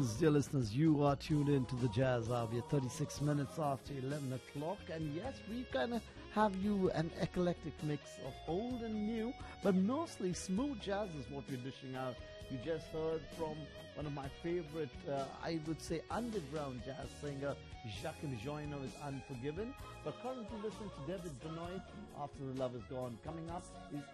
listeners, you are tuned in to the Jazz Hour. We're 36 minutes after 11 o'clock. And yes, we kind of have you an eclectic mix of old and new, but mostly smooth jazz is what we're dishing out. You just heard from one of my favorite, I would say, underground jazz singer, Jacques Joyner is Unforgiven. But currently listening to David Benoit, After the Love Is Gone. Coming up is